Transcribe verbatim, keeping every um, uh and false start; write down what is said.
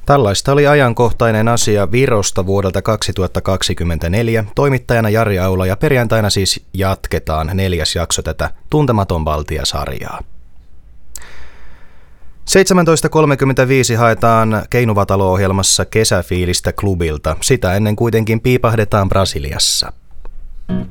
Tällaista oli ajankohtainen asia Virosta vuodelta kaksituhattakaksikymmentäneljä. Toimittajana Jari Aula ja perjantaina siis jatketaan neljäs jakso tätä Tuntematon valtia-sarjaa. seitsemäntoista kolmekymmentäviisi haetaan Keinuvatalo-ohjelmassa kesäfiilistä klubilta. Sitä ennen kuitenkin piipahdetaan Brasiliassa.